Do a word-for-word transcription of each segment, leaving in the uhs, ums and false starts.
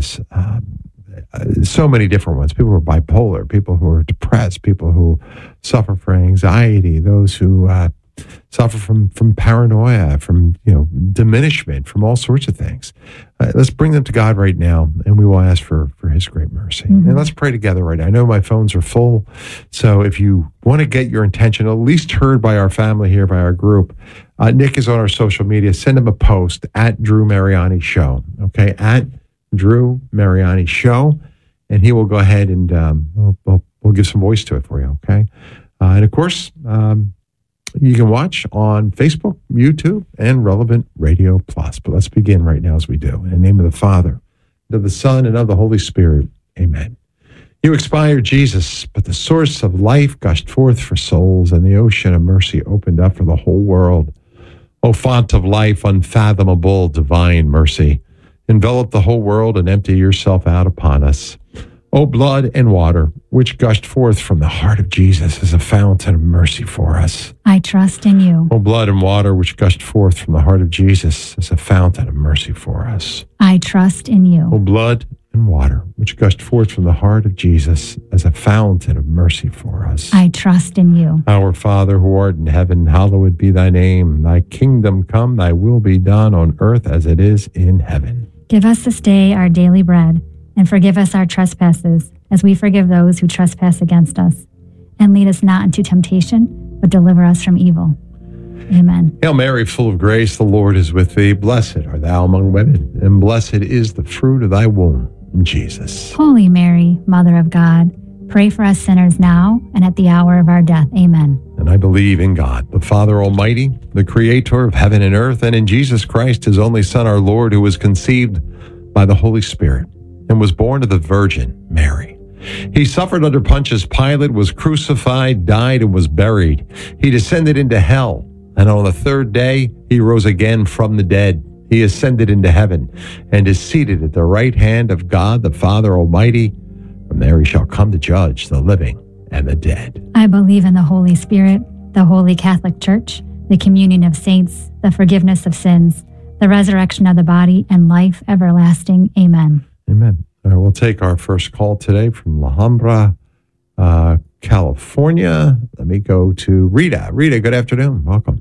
us. Uh, so many different ones. People who are bipolar, people who are depressed, people who suffer from anxiety, those who uh, suffer from from paranoia, from you know diminishment, from all sorts of things. Uh, let's bring them to God right now, and we will ask for for His great mercy. Mm-hmm. And let's pray together right now. I know my phones are full, so if you want to get your intention at least heard by our family here, by our group, uh, Nick is on our social media. Send him a post at Drew Mariani Show. Okay, at Drew Mariani Show, and he will go ahead and um, we'll, we'll, we'll give some voice to it for you. Okay, uh, and of course. Um, You can watch on Facebook, YouTube, and Relevant Radio Plus. But let's begin right now as we do. In the name of the Father, and of the Son, and of the Holy Spirit. Amen. You expired, Jesus, but the source of life gushed forth for souls, and the ocean of mercy opened up for the whole world. O font of life, unfathomable, divine mercy, envelop the whole world and empty yourself out upon us. O blood and water, which gushed forth from the heart of Jesus as a fountain of mercy for us. I trust in you. O blood and water, which gushed forth from the heart of Jesus as a fountain of mercy for us. I trust in you. O blood and water, which gushed forth from the heart of Jesus as a fountain of mercy for us. I trust in you. Our Father, who art in heaven, hallowed be thy name. Thy kingdom come, thy will be done on earth as it is in heaven. Give us this day our daily bread, and forgive us our trespasses, as we forgive those who trespass against us. And lead us not into temptation, but deliver us from evil. Amen. Hail Mary, full of grace, the Lord is with thee. Blessed art thou among women, and blessed is the fruit of thy womb, Jesus. Holy Mary, Mother of God, pray for us sinners now and at the hour of our death. Amen. And I believe in God, the Father Almighty, the Creator of heaven and earth, and in Jesus Christ, his only Son, our Lord, who was conceived by the Holy Spirit, and was born of the Virgin Mary. He suffered under Pontius Pilate, was crucified, died, and was buried. He descended into hell, and on the third day he rose again from the dead. He ascended into heaven, and is seated at the right hand of God the Father Almighty. From there he shall come to judge the living and the dead. I believe in the Holy Spirit, the Holy Catholic Church, the communion of saints, the forgiveness of sins, the resurrection of the body, and life everlasting. Amen. Amen. All right, we'll take our first call today from La Habra, uh, California. Let me go to Rita. Rita, good afternoon. Welcome.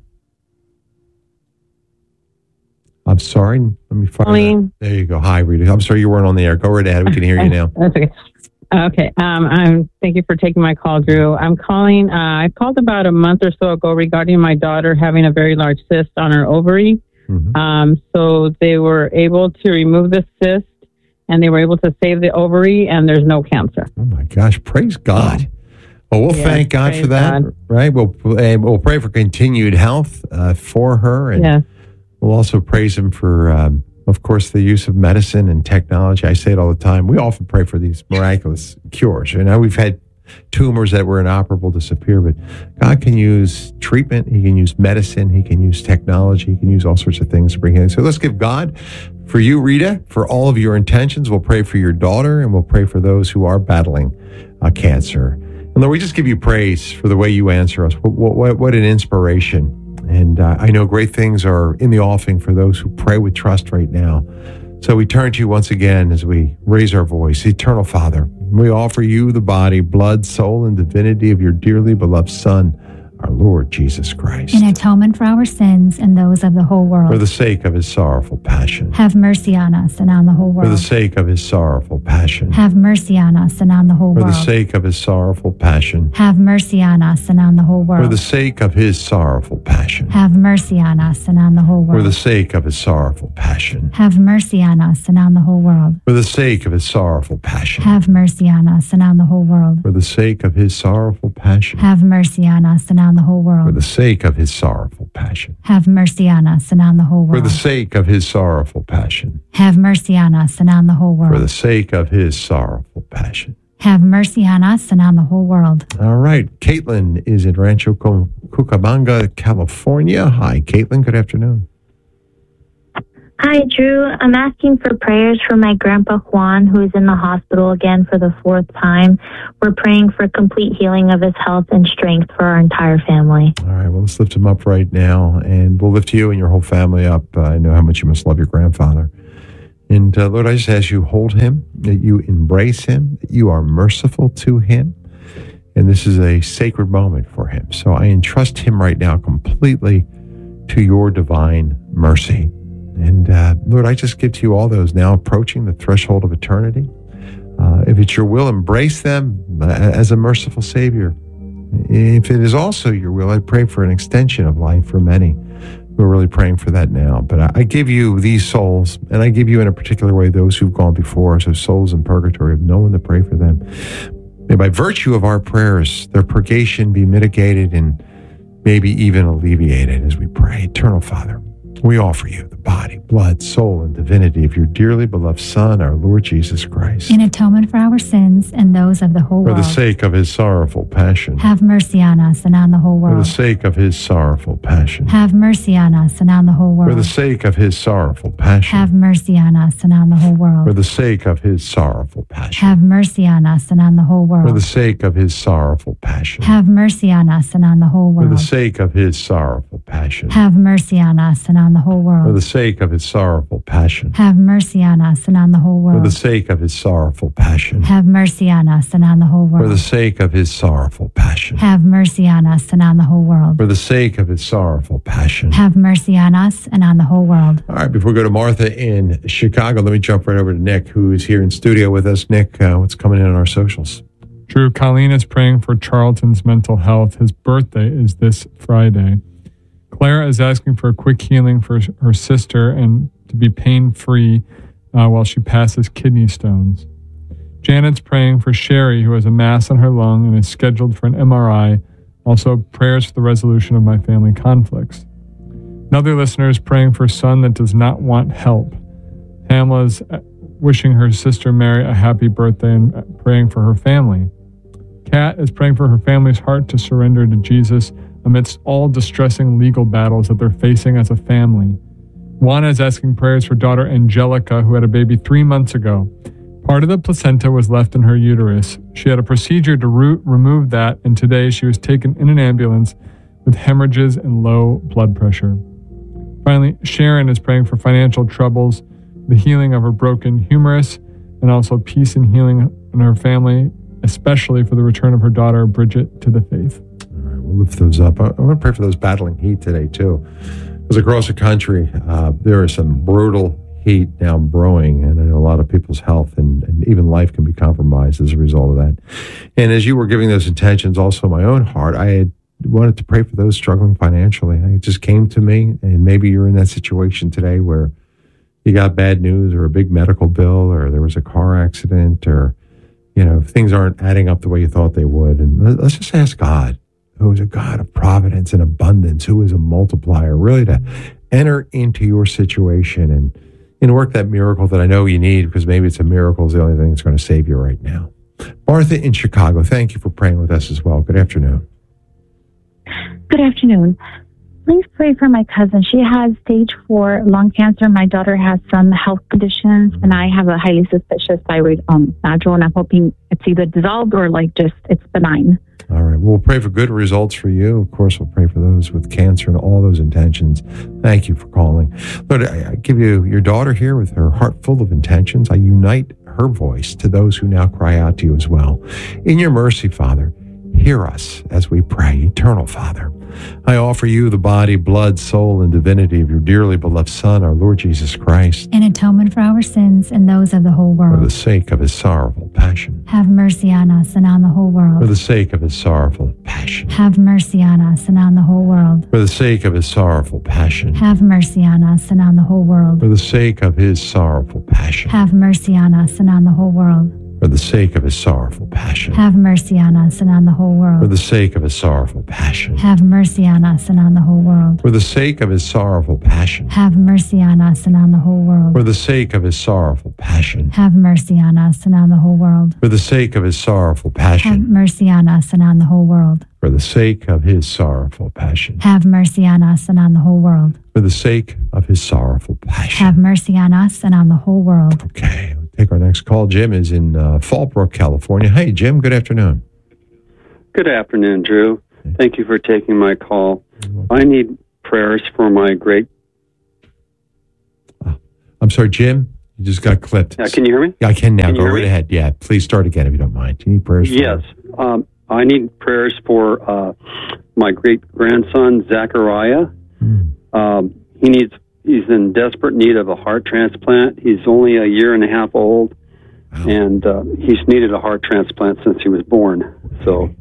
I'm sorry. Let me find that. There you go. Hi, Rita. I'm sorry you weren't on the air. Go right ahead. We can hear you now. That's okay. Okay. Um, I'm. Thank you for taking my call, Drew. I'm calling. Uh, I called about a month or so ago regarding my daughter having a very large cyst on her ovary. Mm-hmm. Um, so they were able to remove the cyst, and they were able to save the ovary, and there's no cancer. Oh, my gosh. Praise God. Well, we'll yes, thank God for that, God. Right? We'll, we'll pray for continued health uh, for her, and yes. we'll also praise Him for, um, of course, the use of medicine and technology. I say it all the time. We often pray for these miraculous cures. You know, we've had tumors that were inoperable disappear, but God can use treatment. He can use medicine. He can use technology. He can use all sorts of things to bring healing. So let's give God, for you, Rita, for all of your intentions. We'll pray for your daughter, and we'll pray for those who are battling uh, cancer. And Lord, we just give you praise for the way you answer us. What, what, what an inspiration. And uh, I know great things are in the offing for those who pray with trust right now. So we turn to you once again as we raise our voice. Eternal Father, we offer you the body, blood, soul, and divinity of your dearly beloved Son, our Lord Jesus Christ. In atonement for our sins and those of the whole world. For the sake of his sorrowful passion. Have mercy on us and on the whole world. For the sake of his sorrowful passion. Have mercy on us and on the whole For world. For the sake of his sorrowful passion. Have mercy on us and on the whole world. For the sake of his sorrowful passion. Have mercy on us and on the whole world. For the sake of his sorrowful passion. Have mercy on us and on the whole world. For the sake of his sorrowful passion. Have mercy on us and on the whole world. For the sake of his sorrowful passion. Have mercy on us and on the whole world. For the sake of his sorrowful passion. Have mercy on us and on the whole world. For the sake of his sorrowful passion. Have mercy on us and on the whole world. For the sake of his sorrowful passion. Have mercy on us and on the whole world. All right. Caitlin is in Rancho Cucamonga, California. Hi, Caitlin. Good afternoon. Hi, Drew. I'm asking for prayers for my grandpa Juan, who is in the hospital again for the fourth time. We're praying for complete healing of his health and strength for our entire family. All right. Well, let's lift him up right now, and we'll lift you and your whole family up. Uh, I know how much you must love your grandfather. And uh, Lord, I just ask you hold him, that you embrace him, that you are merciful to him. And this is a sacred moment for him. So I entrust him right now completely to your divine mercy. And uh, Lord, I just give to you all those now approaching the threshold of eternity. Uh, if it's your will, embrace them uh, as a merciful Savior. If it is also your will, I pray for an extension of life for many. We're really praying for that now. But I, I give you these souls, and I give you in a particular way those who've gone before us, those souls in purgatory, have no one to pray for them. May by virtue of our prayers, their purgation be mitigated and maybe even alleviated as we pray. Eternal Father, we offer you the body, blood, soul, and divinity of your dearly beloved Son, our Lord Jesus Christ. In atonement for our sins and those of the whole For world. the sake of his sorrowful passion. Have mercy on us and on the whole For world. the sake of his sorrowful passion. Have mercy on us and on the whole world. For the sake of his sorrowful passion. Have mercy on us and on the whole world. For the sake of his sorrowful passion. Have mercy on us and on the whole world. For the sake of his sorrowful passion. Have mercy on us and on the whole For world. the sake of his sorrowful passion. Have mercy on us and on the whole world. For the sake of his sorrowful passion. Have mercy on us and on the whole For world. the sake of his sorrowful passion. Have mercy on us and on the whole For world. the sake of his sorrowful passion. Have mercy on us and on the whole world. For the sake of his sorrowful passion. Have mercy on us and on the whole world. All right, before we go to Martha in Chicago, let me jump right over to Nick, who is here in studio with us. Nick, uh, what's coming in on our socials? Drew, Colleen is praying for Charlton's mental health. His birthday is this Friday. Clara is asking for a quick healing for her sister and to be pain-free uh, while she passes kidney stones. Janet's praying for Sherry, who has a mass on her lung and is scheduled for an M R I. Also, prayers for the resolution of my family conflicts. Another listener is praying for a son that does not want help. Pamela's wishing her sister Mary a happy birthday and praying for her family. Kat is praying for her family's heart to surrender to Jesus amidst all distressing legal battles that they're facing as a family. Juana is asking prayers for daughter Angelica, who had a baby three months ago. Part of the placenta was left in her uterus. She had a procedure to root, remove that, and today she was taken in an ambulance with hemorrhages and low blood pressure. Finally, Sharon is praying for financial troubles, the healing of her broken humerus, and also peace and healing in her family, especially for the return of her daughter Bridget to the faith. All right, we'll lift those up. I, I want to pray for those battling heat today, too. As across the country, uh, there is some brutal heat now brewing, and I know a lot of people's health and, and even life can be compromised as a result of that. And as you were giving those intentions, also my own heart, I had wanted to pray for those struggling financially. It just came to me, and maybe you're in that situation today where you got bad news or a big medical bill or there was a car accident or, you know, things aren't adding up the way you thought they would. And let's just ask God, who is a God of providence and abundance, who is a multiplier, really to enter into your situation and, and work that miracle that I know you need, because maybe it's a miracle is the only thing that's going to save you right now. Martha in Chicago, thank you for praying with us as well. Good afternoon. Good afternoon. Please pray for my cousin. She has stage four lung cancer. My daughter has some health conditions, and I have a highly suspicious thyroid um, nodule, and I'm hoping it's either dissolved or like just it's benign. All right. We'll pray for good results for you. Of course, we'll pray for those with cancer and all those intentions. Thank you for calling. Lord, I, I give you your daughter here with her heart full of intentions. I unite her voice to those who now cry out to you as well. In your mercy, Father, hear us as we pray. Eternal Father, I offer you the body, blood, soul, and divinity of your dearly beloved Son, our Lord Jesus Christ, In atonement for our sins and those of the whole for the world. sake of his sorrowful passion. Have mercy on us and on the whole For world. the sake of his sorrowful passion. Have mercy on us and on the whole world. For the sake of his sorrowful passion. Have mercy on us and on the whole world. For the sake of his sorrowful passion. Have mercy on us and on the whole world. For the sake of his sorrowful passion. Have mercy on us and on the whole For world. the sake of his sorrowful passion. Have mercy on us and on the whole world. For the sake of his sorrowful passion. Have mercy on us and on the whole world. For the sake of his sorrowful passion. Have mercy on us and on the whole world. For the sake of his sorrowful Have passion. mercy on us and on the whole world. For the sake of his sorrowful passion. Have mercy on us and on the whole world. For the sake of his sorrowful passion. Have mercy on us and on the whole world. Okay, we'll take our next call. Jim is in uh, Fallbrook, California. Hey, Jim, good afternoon. Good afternoon, Drew. Thank you for taking my call. I need prayers for my great... I'm sorry, Jim, You just got clipped. Yeah, can you hear me? Yeah, I can now. Can you Go hear right me? ahead. Yeah, please start again if you don't mind. Do you need prayers? For Yes. Um, I need prayers for uh, my great-grandson, Zachariah. Hmm. Um, he needs. He's in desperate need of a heart transplant. He's only a year and a half old, Wow. and uh, he's needed a heart transplant since he was born. So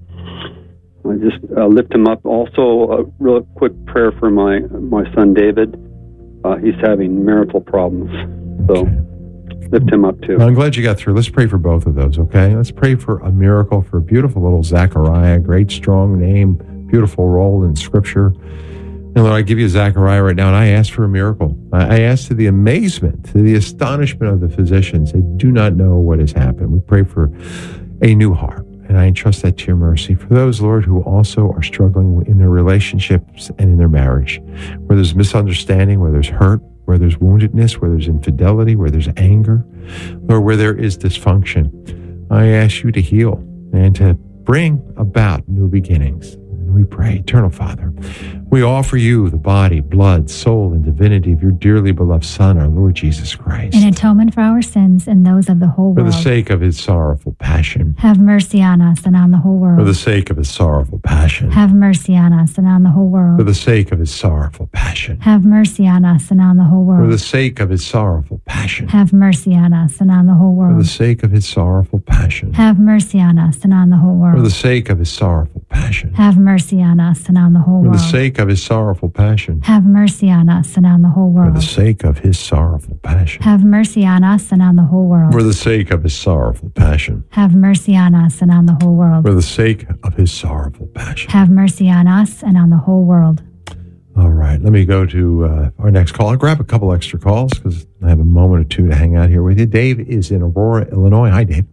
I just uh, lift him up. Also, a real quick prayer for my my son David. Uh, he's having marital problems, so Okay. lift him up too. Well, I'm glad you got through. Let's pray for both of those, okay? Let's pray for a miracle for beautiful little Zachariah, great, strong name, beautiful role in Scripture. And Lord, I give you Zachariah right now, and I ask for a miracle. I I ask to the amazement, to the astonishment of the physicians. They do not know what has happened. We pray for a new heart, and I entrust that to your mercy. For those, Lord, who also are struggling in their relationships and in their marriage, where there's misunderstanding, where there's hurt, where there's woundedness, where there's infidelity, where there's anger, or where there is dysfunction, I ask you to heal and to bring about new beginnings. And we pray, Eternal Father, we offer you the body, blood, soul, and divinity of your dearly beloved Son, our Lord Jesus Christ. In atonement for our sins and those of the whole For world. the sake of his sorrowful passion. Have mercy on us and on the whole world. For the sake of his sorrowful passion. Have mercy on us and on the whole world. For the sake of his sorrowful passion. Have mercy on us and on the whole For world. the sake of his sorrowful passion. Have mercy on us and on the whole For world. the sake of his sorrowful passion. Have mercy on us and on the whole For the world. sake of his sorrowful passion. Have mercy on us and on the whole For world. the sake of his sorrowful passion. Have mercy on us and on the whole For the world. sake of his sorrowful passion. Have mercy on us and on the whole world. For the sake of his sorrowful passion. Have mercy on us and on the whole world. For the sake of his sorrowful passion. Have mercy on us and on the whole world. All right, let me go to uh, our next call. I'll grab a couple extra calls because I have a moment or two to hang out here with you. Dave is in Aurora, Illinois. Hi, Dave.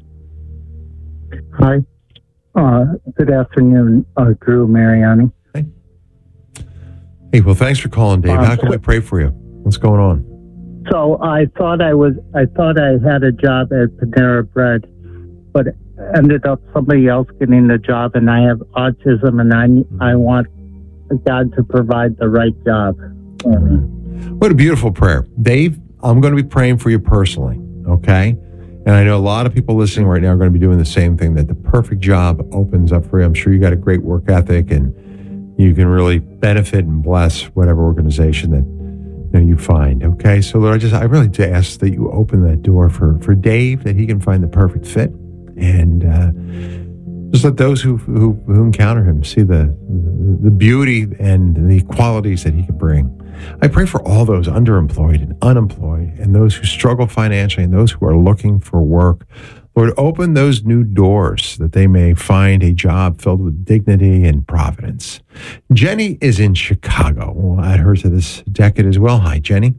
Hi. Uh, good afternoon, uh, Drew Mariani. Hey, well, thanks for calling, Dave. Um, How can we pray for you? What's going on? So I thought I was, I thought I had a job at Panera Bread, but ended up somebody else getting the job, and I have autism, and I, I want God to provide the right job. Um, What a beautiful prayer. Dave, I'm going to be praying for you personally, okay? And I know a lot of people listening right now are going to be doing the same thing, that the perfect job opens up for you. I'm sure you got a great work ethic, and you can really benefit and bless whatever organization that you know, you find, okay? So, Lord, I just, I really do ask that you open that door for, for Dave, that he can find the perfect fit, and uh, just let those who, who who encounter him see the, the the beauty and the qualities that he can bring. I pray for all those underemployed and unemployed, and those who struggle financially, and those who are looking for work. Lord, open those new doors that they may find a job filled with dignity and providence. Jenny is in Chicago. We'll add her to this decade as well. Hi, Jenny.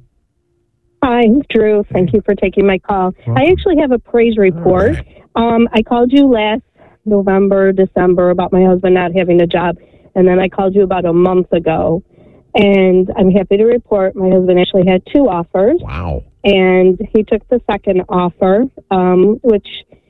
Hi, Drew. Thank you for taking my call. Welcome. I actually have a praise report. All right. Um, I called you last November, December about my husband not having a job, and then I called you about a month ago. And I'm happy to report my husband actually had two offers, Wow. and he took the second offer, um, which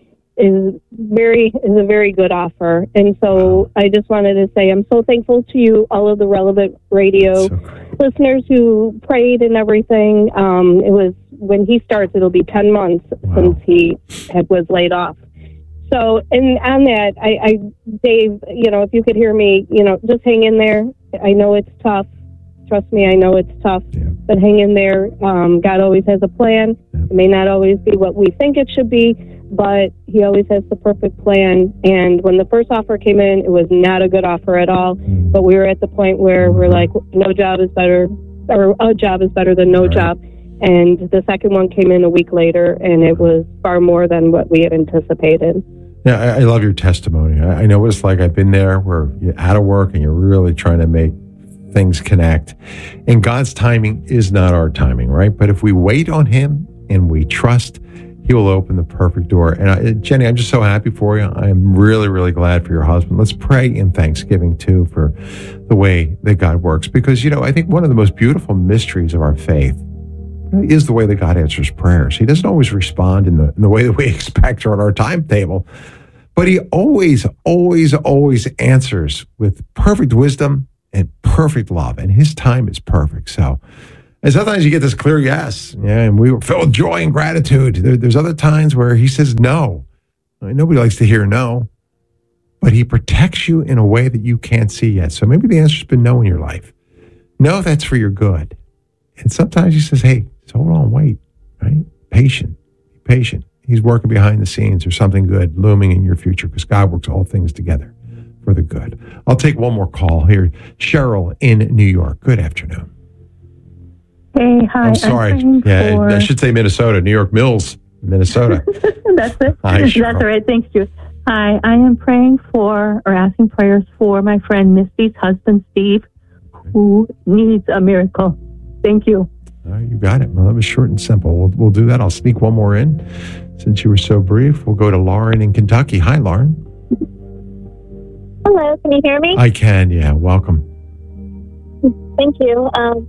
is very is a very good offer. And so I just wanted to say I'm so thankful to you, all of the relevant radio So great. listeners who prayed and everything. Um, it was when he starts, it'll be ten months Wow. since he had was laid off. So, and on that, I, I, Dave, you know, if you could hear me, you know, just hang in there. I know it's tough. Trust me, I know it's tough, Yeah. but hang in there. Um, God always has a plan. Yeah. It may not always be what we think it should be, but he always has the perfect plan. And when the first offer came in, it was not a good offer at all. Mm. But we were at the point where we're like, no job is better, or a job is better than no Right. job. And the second one came in a week later, and it was far more than what we had anticipated. Yeah, I, I love your testimony. I, I know what it's like. I've been there where you're out of work and you're really trying to make things connect. And God's timing is not our timing, right? But if we wait on him and we trust, he will open the perfect door. And I, Jenny, I'm just so happy for you. I'm really, really glad for your husband. Let's pray in thanksgiving, too, for the way that God works. Because, you know, I think one of the most beautiful mysteries of our faith is the way that God answers prayers. He doesn't always respond in the, in the way that we expect or on our timetable, but he always, always, always answers with perfect wisdom and perfect love, and his time is perfect. So And sometimes you get this clear yes, yeah, and we were filled with joy and gratitude. There, there's other times where he says no. I mean, nobody likes to hear no, but he protects you in a way that you can't see yet. So maybe the answer's been no in your life. No, that's for your good. And sometimes he says, hey, just hold on, wait, right? Patient, be patient. He's working behind the scenes. There's something good looming in your future because God works all things together for the good. I'll take one more call here. Cheryl in New York. Good afternoon. Hey, hi. I'm sorry. I'm yeah, for... I should say Minnesota, New York Mills, Minnesota. That's it. Hi, That's all right. Thank you. Hi, I am praying for or asking prayers for my friend Misty's husband, Steve, who needs a miracle. Thank you. All right, you got it. Well, that was short and simple. We'll, we'll do that. I'll sneak one more in. Since you were so brief, we'll go to Lauren in Kentucky. Hi, Lauren. Hello, can you hear me? I can, yeah. Welcome. Thank you. Um,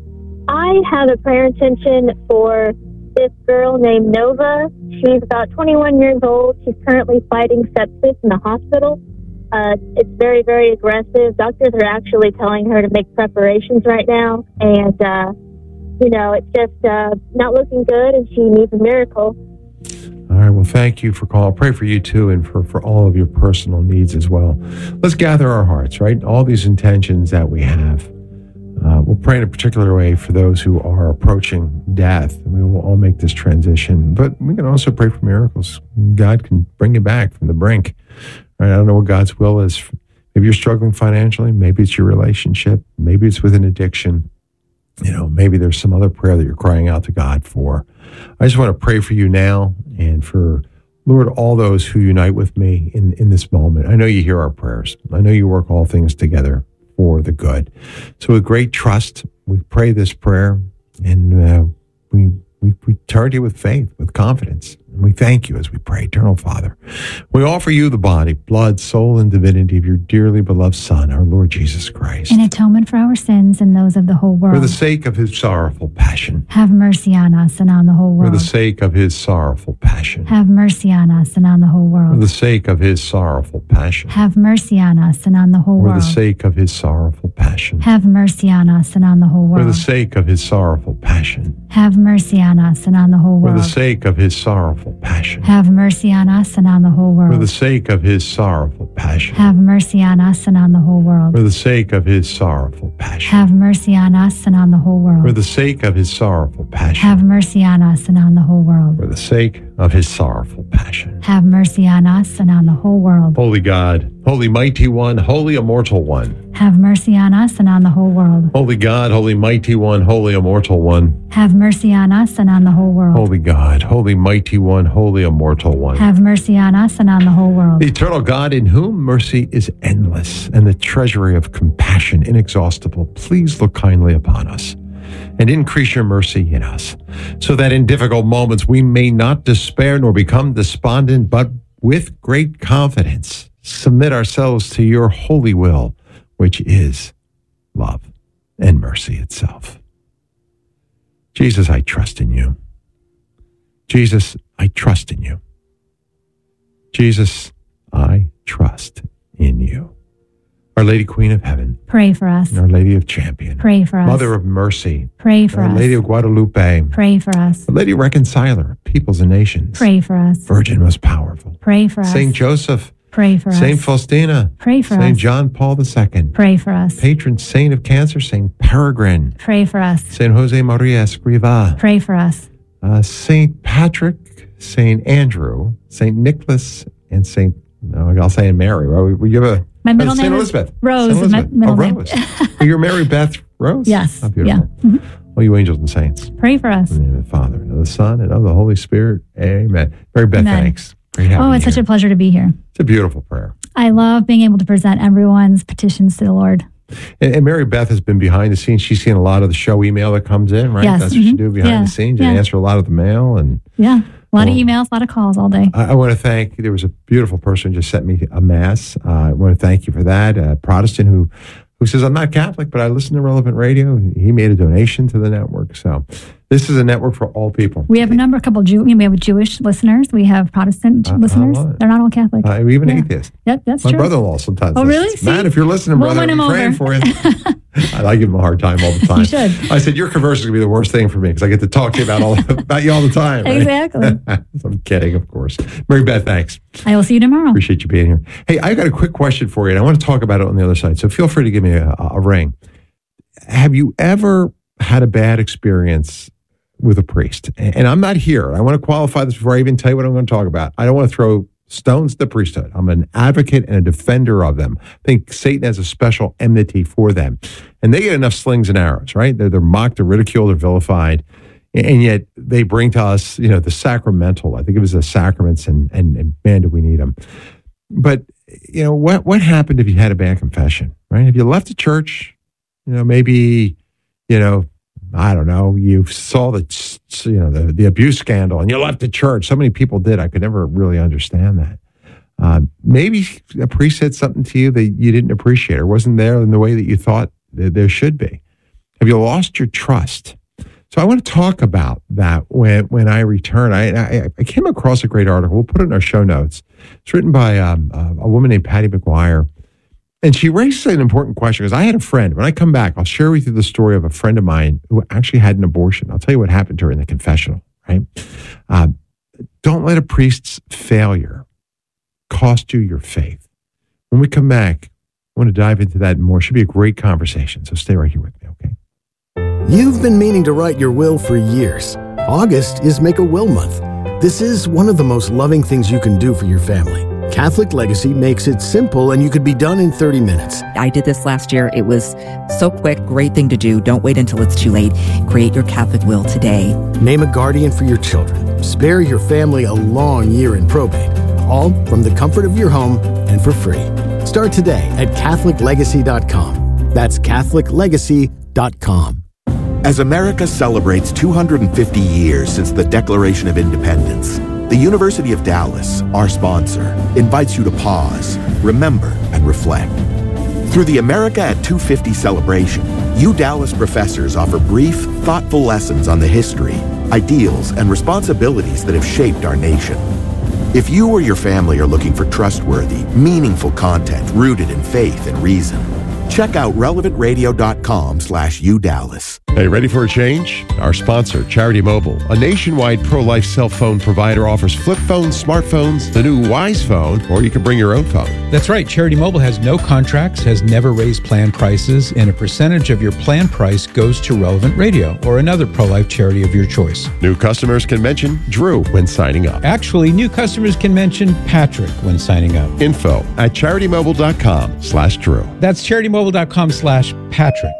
I have a prayer intention for this girl named Nova. She's about twenty-one years old. She's currently fighting sepsis in the hospital. Uh, it's very, very aggressive. Doctors are actually telling her to make preparations right now. And, uh, you know, it's just uh, not looking good, and she needs a miracle. All right. Well, thank you for calling. I'll pray for you, too, and for, for all of your personal needs as well. Let's gather our hearts, right? All these intentions that we have. Uh, we'll pray in a particular way for those who are approaching death. We will all make this transition. But we can also pray for miracles. God can bring you back from the brink. Right? I don't know what God's will is. Maybe you're struggling financially. Maybe it's your relationship. Maybe it's with an addiction. You know, maybe there's some other prayer that you're crying out to God for. I just want to pray for you now and for, Lord, all those who unite with me in, in this moment. I know you hear our prayers. I know you work all things together for the good. So with great trust, we pray this prayer, and uh, we, we we turn to you with faith, with confidence. And we thank you as we pray. Eternal Father, we offer you the body, blood, soul, and divinity of your dearly beloved Son, our Lord Jesus Christ. In atonement for our sins and those of the whole world. For the sake of his sorrowful passion. Have mercy on us and on the whole world. For the sake of his sorrowful passion. Have mercy on us and on the whole world. For the sake of his sorrowful passion. Have mercy on us and on the whole For world. the sake of his sorrowful passion. Have mercy on us and on the whole world. For the sake of his sorrowful passion. Have mercy on us and on the whole For world. the sake of his sorrowful passion. Have mercy on us and on the whole world. For the sake of his sorrowful passion. Have mercy on us and on the whole world. For the sake of his sorrowful passion. Have mercy on us and on the whole world. For the sake of his sorrowful passion. Have mercy on us and on the whole world. For the sake of his sorrowful passion. Have mercy on us and on the whole world. Holy God, holy mighty one, holy immortal one. Have mercy on us and on the whole world. Holy God, holy mighty one, holy immortal one. Have mercy on us and on the whole world. Holy God, holy mighty one, holy immortal one. Have mercy on us and on the whole world. The eternal God, in whom mercy is endless and the treasury of compassion inexhaustible, please look kindly upon us and increase your mercy in us, so that in difficult moments we may not despair nor become despondent, but with great confidence submit ourselves to your holy will, which is love and mercy itself. Jesus, I trust in you. Jesus, I trust in you. Jesus, I trust in you. Our Lady Queen of Heaven. Pray for us. Our Lady of Champion. Pray for us. Mother of Mercy. Pray for Our us. Lady of Guadalupe. Pray for us. Our Lady Reconciler of peoples and nations. Pray for us. Virgin most powerful. Pray for us. Saint Joseph. Pray for us. Saint Faustina. Pray for us. Saint John Paul the Second. Pray for us. Patron saint of cancer, Saint Peregrine. Pray for us. Saint Jose Maria Escriva. Pray for us. Uh, Saint Patrick, Saint Andrew, Saint Nicholas, and Saint, no, I'll say Mary. Right? We give a My middle uh, name Saint is Elizabeth. Rose. Saint Is my Elizabeth. middle oh, name. Rose. Oh, you're Mary Beth Rose? Yes. Oh, beautiful. Yeah. Mm-hmm. All you angels and saints. Pray for us. In the name of the Father, and of the Son, and of the Holy Spirit. Amen. Mary Beth, Amen. thanks. Great having Oh, it's you such here. a pleasure to be here. It's a beautiful prayer. I love being able to present everyone's petitions to the Lord. And, and Mary Beth has been behind the scenes. She's seen a lot of the show email that comes in, right? Yes. That's what Mhm. you do behind Yeah. the scenes. Yeah. You answer a lot of the mail. And Yeah. A lot Well, of emails, a lot of calls all day. I, I want to thank, there was a beautiful person who just sent me a mass. Uh, I want to thank you for that. A Protestant who, who says, I'm not Catholic, but I listen to Relevant Radio. He made a donation to the network. So This is a network for all people. We have a number, a couple, Jew, we have Jewish listeners. We have Protestant Uh, listeners. I love it. They're not all Catholic. Uh, even Yeah. atheists. That, that's My true. brother-in-law sometimes. Oh, really? listens. Man, See? if you're listening, We'll brother, win I'll be him praying over. for you. I, I give him a hard time all the time. You should. I said, your conversion is going to be the worst thing for me because I get to talk to you about all about you all the time. Right? Exactly. I'm kidding, of course. Mary Beth, thanks. I will see you tomorrow. Appreciate you being here. Hey, I got a quick question for you, and I want to talk about it on the other side. So feel free to give me a, a ring. Have you ever had a bad experience with a priest? And I'm not here. I want to qualify this before I even tell you what I'm going to talk about. I don't want to throw stones at the priesthood. I'm an advocate and a defender of them. I think Satan has a special enmity for them. And they get enough slings and arrows, right? They're, they're mocked, they're ridiculed, they're vilified. And yet they bring to us, you know, the sacramental. I think it was the sacraments, and, and, and man, do we need them. But, you know, what, what happened if you had a bad confession, right? If you left the church, you know, maybe, you know, I don't know, you saw the, you know, the, the abuse scandal and you left the church. So many people did. I could never really understand that. Uh, maybe a priest said something to you that you didn't appreciate or wasn't there in the way that you thought that there should be. Have you lost your trust? So I want to talk about that when, when I return. I, I, I came across a great article. We'll put it in our show notes. It's written by um, a woman named Patty McGuire. And she raises an important question because I had a friend. When I come back, I'll share with you the story of a friend of mine who actually had an abortion. I'll tell you what happened to her in the confessional, right? Uh, don't let a priest's failure cost you your faith. When we come back, I want to dive into that more. It should be a great conversation. So stay right here with me, okay? You've been meaning to write your will for years. August is Make a Will Month. This is one of the most loving things you can do for your family. Catholic Legacy makes it simple, and you could be done in thirty minutes. I did this last year. It was so quick, great thing to do. Don't wait until it's too late. Create your Catholic will today. Name a guardian for your children. Spare your family a long year in probate. All from the comfort of your home and for free. Start today at Catholic Legacy dot com. That's Catholic Legacy dot com. As America celebrates two hundred fifty years since the Declaration of Independence, the University of Dallas, our sponsor, invites you to pause, remember, and reflect. Through the America at two fifty celebration, U Dallas professors offer brief, thoughtful lessons on the history, ideals, and responsibilities that have shaped our nation. If you or your family are looking for trustworthy, meaningful content rooted in faith and reason, check out relevant radio dot com slash U Dallas. Hey, ready for a change? Our sponsor, Charity Mobile, a nationwide pro-life cell phone provider, offers flip phones, smartphones, the new Wise Phone, or you can bring your own phone. That's right. Charity Mobile has no contracts, has never raised plan prices, and a percentage of your plan price goes to Relevant Radio or another pro-life charity of your choice. New customers can mention Drew when signing up. Actually, new customers can mention Patrick when signing up. Info at charity mobile dot com slash Drew. That's charity mobile dot com slash Patrick.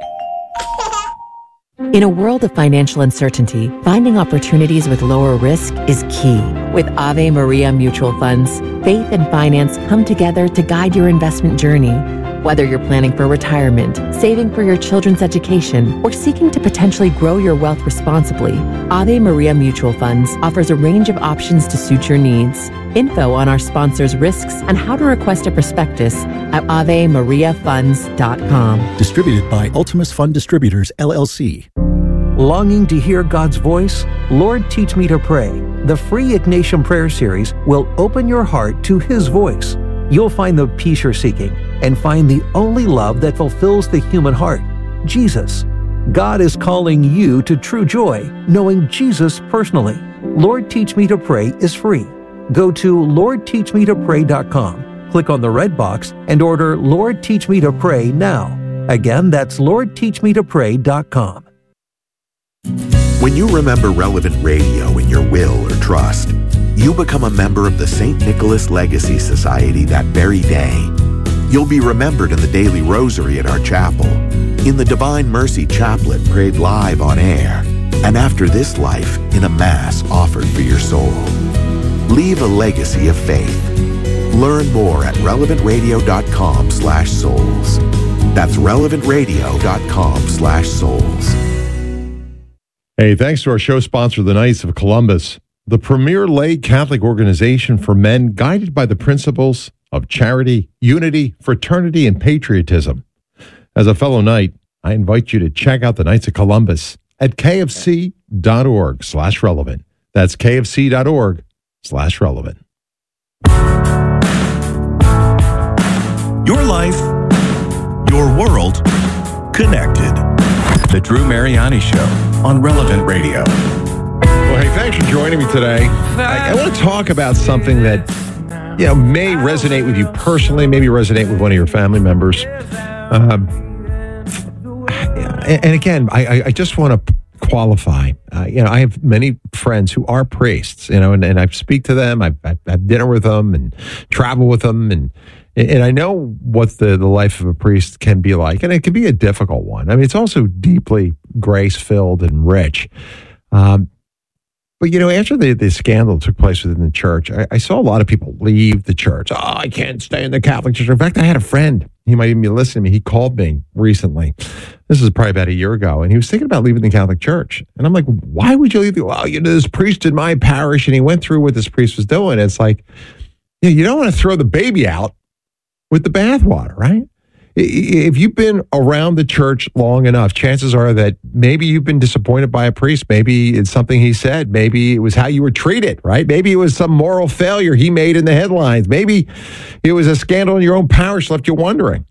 In a world of financial uncertainty, finding opportunities with lower risk is key. With Ave Maria Mutual Funds, faith and finance come together to guide your investment journey. Whether you're planning for retirement, saving for your children's education, or seeking to potentially grow your wealth responsibly, Ave Maria Mutual Funds offers a range of options to suit your needs. Info on our sponsors' risks and how to request a prospectus at ave maria funds dot com. Distributed by Ultimus Fund Distributors, L L C. Longing to hear God's voice? Lord, Teach Me to Pray. The free Ignatian Prayer Series will open your heart to His voice. You'll find the peace you're seeking and find the only love that fulfills the human heart, Jesus. God is calling you to true joy, knowing Jesus personally. Lord, Teach Me to Pray is free. Go to lord teach me to pray dot com, click on the red box, and order Lord, Teach Me to Pray now. Again, that's lord teach me to pray dot com. When you remember Relevant Radio in your will or trust, you become a member of the Saint Nicholas Legacy Society that very day. You'll be remembered in the daily rosary at our chapel, in the Divine Mercy Chaplet prayed live on air, and after this life in a Mass offered for your soul. Leave a legacy of faith. Learn more at relevant radio dot com slash souls. That's relevant radio dot com slash souls. Hey, thanks to our show sponsor, the Knights of Columbus, the premier lay Catholic organization for men guided by the principles of charity, unity, fraternity, and patriotism. As a fellow Knight, I invite you to check out the Knights of Columbus at kfc.org slash relevant. That's kfc.org slash relevant. Your life, your world, connected. The Drew Mariani Show on Relevant Radio. Well, hey, thanks for joining me today. I, I want to talk about something that, you know, may resonate with you personally, maybe resonate with one of your family members. Um, and, and again, I, I just want to qualify. Uh, you know, I have many friends who are priests, you know, and, and I speak to them. I, I have dinner with them and travel with them. And and I know what the, the life of a priest can be like. And it can be a difficult one. I mean, it's also deeply grace-filled and rich. Um, but, you know, after the, the scandal took place within the church, I, I saw a lot of people leave the church. Oh, I can't stay in the Catholic Church. In fact, I had a friend. He might even be listening to me. He called me recently. This is probably about a year ago. And he was thinking about leaving the Catholic Church. And I'm like, why would you leave? The, well, you know, this priest in my parish. And he went through what this priest was doing. It's like, you know, you don't want to throw the baby out with the bathwater, right? If you've been around the church long enough, chances are that maybe you've been disappointed by a priest. Maybe it's something he said. Maybe it was how you were treated, right? Maybe it was some moral failure he made in the headlines. Maybe it was a scandal in your own parish left you wondering.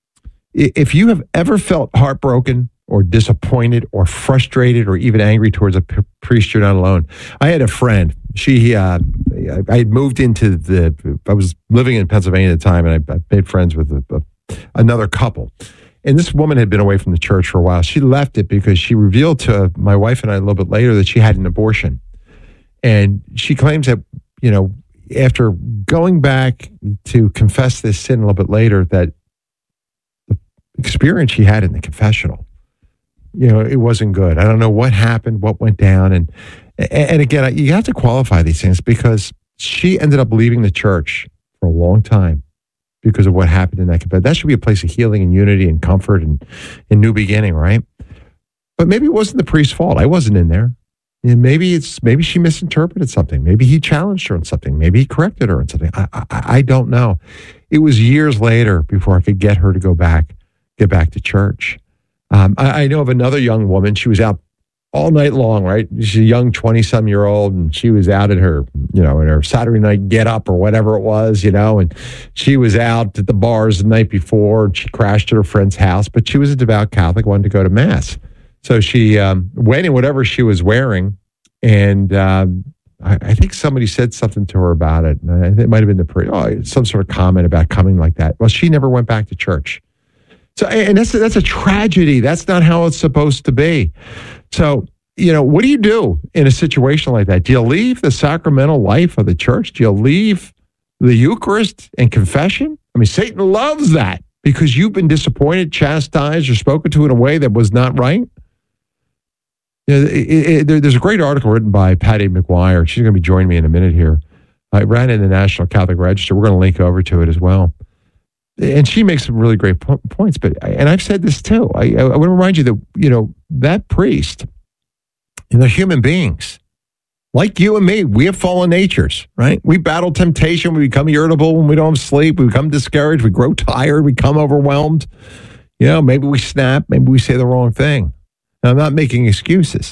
If you have ever felt heartbroken or disappointed or frustrated or even angry towards a p- priest, you're not alone. I had a friend. She, uh, I had moved into the, I was living in Pennsylvania at the time, and I, I made friends with a, a, another couple. And this woman had been away from the church for a while. She left it because she revealed to my wife and I a little bit later that she had an abortion. And she claims that, you know, after going back to confess this sin a little bit later, that the experience she had in the confessional, you know, it wasn't good. I don't know what happened, what went down. And, and again, you have to qualify these things because she ended up leaving the church for a long time because of what happened in that confession. That should be a place of healing and unity and comfort and, and new beginning, right? But maybe it wasn't the priest's fault. I wasn't in there. You know, maybe it's maybe she misinterpreted something. Maybe he challenged her on something. Maybe he corrected her on something. I, I, I don't know. It was years later before I could get her to go back, get back to church. Um, I, I know of another young woman. She was out all night long, right? She's a young twenty-some-year-old, and she was out at her, you know, in her Saturday night get up or whatever it was, you know, and she was out at the bars the night before, and she crashed at her friend's house, but she was a devout Catholic, wanted to go to Mass. So she um, went in whatever she was wearing, and um, I, I think somebody said something to her about it. And I think it might have been the priest, oh, some sort of comment about coming like that. Well, she never went back to church. So, and that's that's a tragedy. That's not how it's supposed to be. So, you know, what do you do in a situation like that? Do you leave the sacramental life of the church? Do you leave the Eucharist and confession? I mean, Satan loves that because you've been disappointed, chastised, or spoken to in a way that was not right. You know, it, it, there, there's a great article written by Patty McGuire. She's going to be joining me in a minute here. I ran in the National Catholic Register. We're going to link over to it as well. And she makes some really great po- points. But and I've said this too. I, I want to remind you that, you know, that priest, and they're human beings. Like you and me, we have fallen natures, right? We battle temptation. We become irritable when we don't have sleep. We become discouraged. We grow tired. We become overwhelmed. You know, maybe we snap. Maybe we say the wrong thing. Now, I'm not making excuses.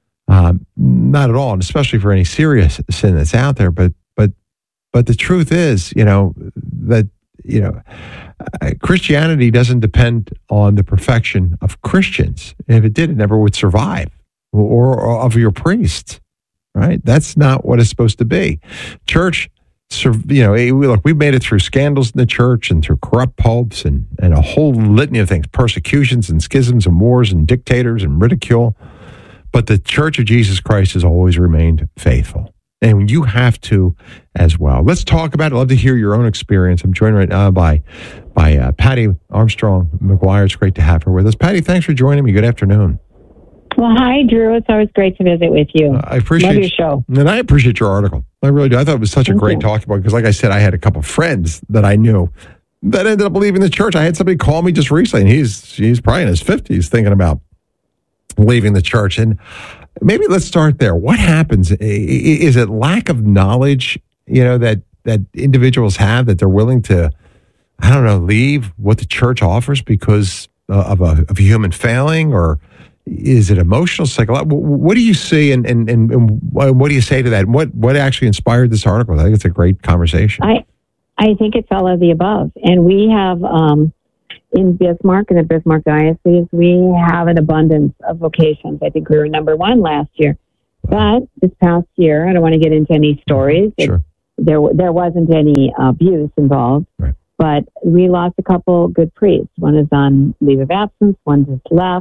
Um, not at all, and especially for any serious sin that's out there. But but but the truth is, you know, that, you know, uh, Christianity doesn't depend on the perfection of Christians. If it did, it never would survive, or, or of your priests, right? That's not what it's supposed to be. Church, you know, look, we've made it through scandals in the church and through corrupt popes and, and a whole litany of things, persecutions and schisms and wars and dictators and ridicule. But the Church of Jesus Christ has always remained faithful. And you have to as well. Let's talk about it. I'd love to hear your own experience. I'm joined right now by by uh, Patty Armstrong McGuire. It's great to have her with us. Patty, thanks for joining me. Good afternoon. Well, hi, Drew. It's always great to visit with you. Uh, I appreciate Love your show. And I appreciate your article. I really do. I thought it was such Thank a great you. talking point because, like I said, I had a couple of friends that I knew that ended up leaving the church. I had somebody call me just recently, and he's he's probably in his fifties thinking about leaving the church. And maybe let's start there. What happens? Is it lack of knowledge, you know, that, that individuals have, that they're willing to, I don't know, leave what the church offers because of a, of a human failing? Or is it emotional, psychological? What do you see, and, and, and, and what do you say to that? What what actually inspired this article? I think it's a great conversation. I I think it's all of the above. And we have, um, in Bismarck, in the Bismarck Diocese, we have an abundance of vocations. I think we were number one last year. But this past year, I don't want to get into any stories. Sure. It, there, there wasn't any abuse involved. Right. But we lost a couple good priests. One is on leave of absence. One just left.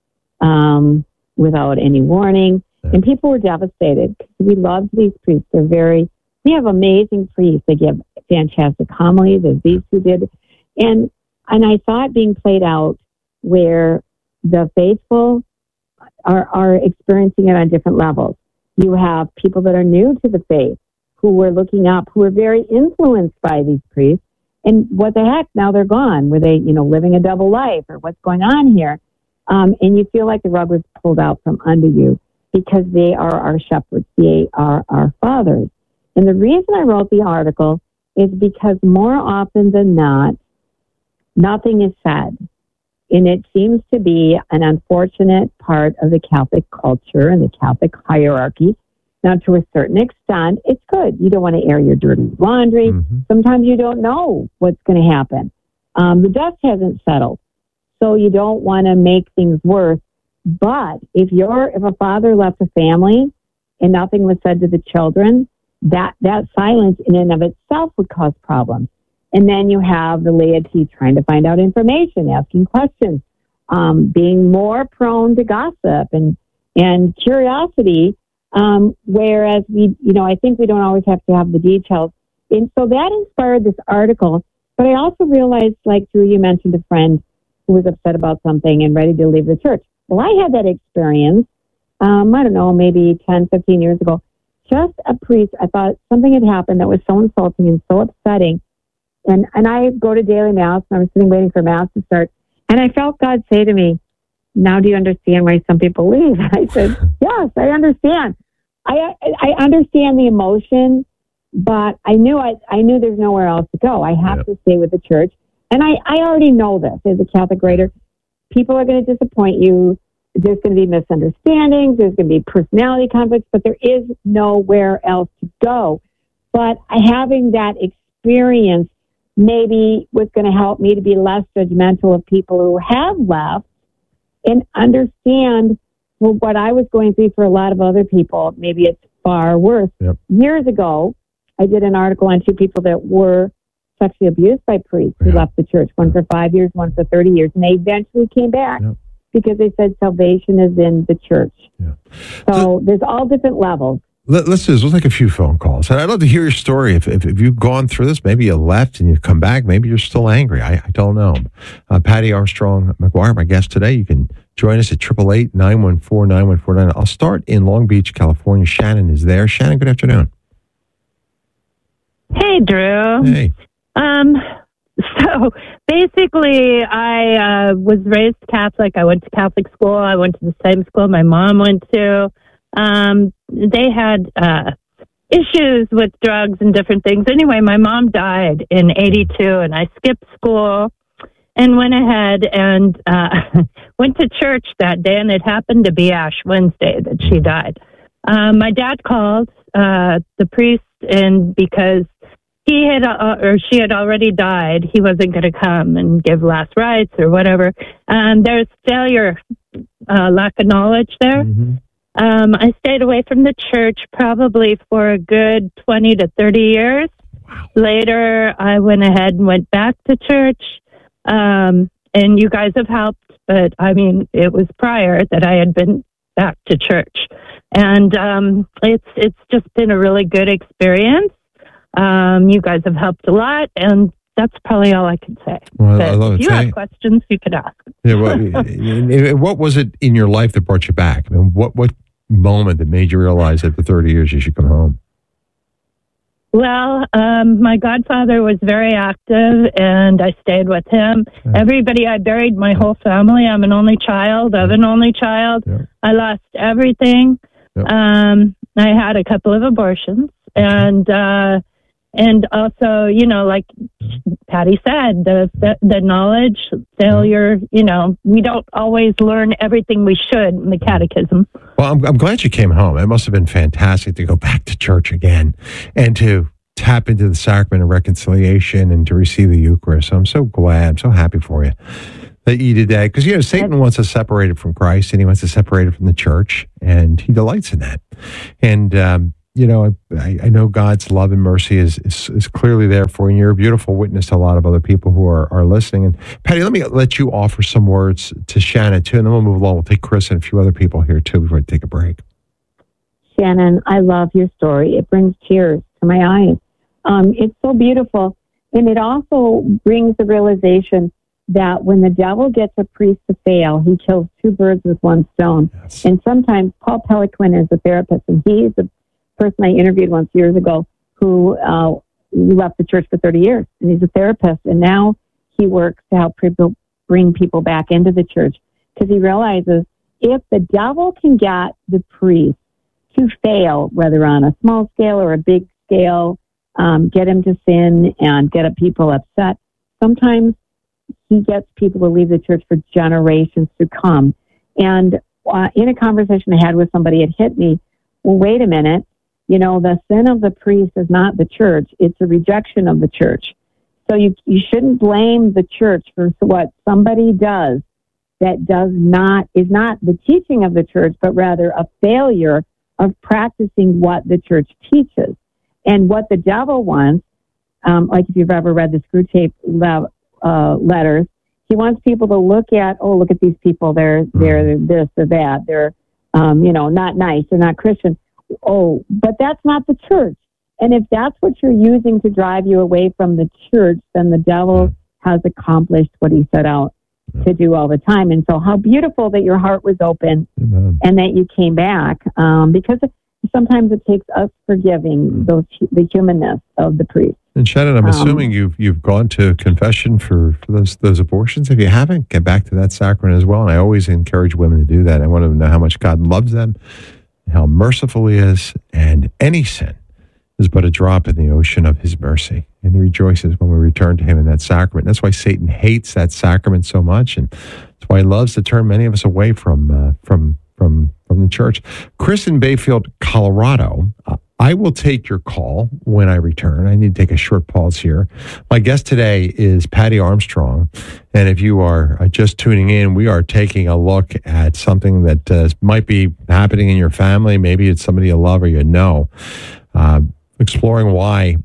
Um, without any warning. Yeah. And people were devastated because we loved these priests. They're very, we have amazing priests. They give fantastic homilies, as these two did. And, and I saw it being played out where the faithful are, are experiencing it on different levels. You have people that are new to the faith who were looking up, who were very influenced by these priests. And what the heck, now they're gone. Were they, you know, living a double life, or what's going on here? Um, and you feel like the rug was pulled out from under you because they are our shepherds. They are our fathers. And the reason I wrote the article is because more often than not, nothing is said. And it seems to be an unfortunate part of the Catholic culture and the Catholic hierarchy. Now, to a certain extent, it's good. You don't want to air your dirty laundry. Mm-hmm. Sometimes you don't know what's going to happen. Um, the dust hasn't settled. So you don't want to make things worse. But if you're, if a father left a family and nothing was said to the children, that, that silence in and of itself would cause problems. And then you have the laity trying to find out information, asking questions, um, being more prone to gossip and, and curiosity. Um, whereas we, you know, I think we don't always have to have the details. And so that inspired this article. But I also realized, like Drew, you mentioned a friend who was upset about something and ready to leave the church. Well, I had that experience, um, I don't know, maybe ten, fifteen years ago. Just a priest, I thought something had happened that was so insulting and so upsetting. And and I go to daily mass, and I was sitting waiting for mass to start. And I felt God say to me, now do you understand why some people leave? I said, yes, I understand. I I understand the emotion, but I knew I, I knew there's nowhere else to go. I have yep. to stay with the church. And I, I already know this as a Catholic writer. People are going to disappoint you. There's going to be misunderstandings. There's going to be personality conflicts, but there is nowhere else to go. But having that experience maybe was going to help me to be less judgmental of people who have left and understand, well, what I was going through for a lot of other people, maybe it's far worse. Yep. Years ago, I did an article on two people that were sexually abused by priests who yeah. left the church, one for five years, one for thirty years. And they eventually came back yeah. because they said salvation is in the church. Yeah. So, so there's all different levels. Let, let's do this. We'll take a few phone calls. And I'd love to hear your story. If, if, if you've gone through this, maybe you left and you've come back. Maybe you're still angry. I, I don't know. Uh, Patty Armstrong McGuire, my guest today. You can join us at eight eight eight, nine one four, nine one four nine. I'll start in Long Beach, California. Shannon is there. Shannon, good afternoon. Hey, Drew. Hey. Um, so basically, I uh, was raised Catholic. I went to Catholic school. I went to the same school my mom went to. Um, they had uh, issues with drugs and different things. Anyway, my mom died in eighty-two, and I skipped school and went ahead and uh, went to church that day, and it happened to be Ash Wednesday that she died. Um, my dad called uh, the priest, and because he had, uh, or she had already died, he wasn't going to come and give last rites or whatever. Um, there's failure, uh, lack of knowledge there. Mm-hmm. Um, I stayed away from the church probably for a good twenty to thirty years. Wow. Later, I went ahead and went back to church. Um, and you guys have helped, but I mean, it was prior that I had been back to church. And um, it's it's just been a really good experience. Um, you guys have helped a lot, and that's probably all I can say. Well, but I love if it. you Say- have questions, you could ask. Yeah, well, what was it in your life that brought you back? I mean, what what moment that made you realize that after thirty years you should come home? Well, um, my godfather was very active, and I stayed with him. Yeah. Everybody, I buried my whole family. I'm an only child of an only child. Yeah. I lost everything. Yeah. Um, I had a couple of abortions, and uh, and also, you know, like Patty said, the, the the knowledge, failure, you know, we don't always learn everything we should in the catechism. Well, I'm, I'm glad you came home. It must have been fantastic to go back to church again and to tap into the sacrament of reconciliation and to receive the Eucharist. So I'm so glad, I'm so happy for you that you did that. Because, you know, Satan wants us separated from Christ, and he wants us separated from the church, and he delights in that. And, um, you know, I, I know God's love and mercy is, is is clearly there for you. And you're a beautiful witness to a lot of other people who are, are listening. And Patty, let me let you offer some words to Shannon, too, and then we'll move along. We'll take Chris and a few other people here, too, before we take a break. Shannon, I love your story. It brings tears to my eyes. Um, it's so beautiful. And it also brings the realization that when the devil gets a priest to fail, he kills two birds with one stone. Yes. And sometimes Paul Peliquin is a therapist, and he's a person I interviewed once years ago who uh, left the church for thirty years, and he's a therapist, and now he works to help people bring people back into the church, because he realizes if the devil can get the priest to fail, whether on a small scale or a big scale, um, get him to sin and get people upset, sometimes he gets people to leave the church for generations to come. And uh, in a conversation I had with somebody, it hit me, well, wait a minute. You know, the sin of the priest is not the church. It's a rejection of the church. So you you shouldn't blame the church for what somebody does that does not, is not the teaching of the church, but rather a failure of practicing what the church teaches. And what the devil wants, um, like if you've ever read the Screw Tape le- uh, letters, he wants people to look at, oh, look at these people. They're, they're this or that. They're, um, you know, not nice. They're not Christian. Oh, but that's not the church. And if that's what you're using to drive you away from the church, then the devil has accomplished what he set out to do all the time. And so how beautiful that your heart was open Amen. And that you came back, um, because sometimes it takes us forgiving those the humanness of the priest. And Shannon, I'm Um, assuming you've you've gone to confession for, for those those abortions. If you haven't, get back to that sacrament as well. And I always encourage women to do that. I want them to know how much God loves them, how merciful he is, and any sin is but a drop in the ocean of his mercy. And he rejoices when we return to him in that sacrament. That's why Satan hates that sacrament so much, and that's why he loves to turn many of us away from uh, from from from the church. Chris in Bayfield, Colorado. Uh, I will take your call when I return. I need to take a short pause here. My guest today is Patty Armstrong. And if you are just tuning in, we are taking a look at something that uh, might be happening in your family. Maybe it's somebody you love or you know. Uh, exploring why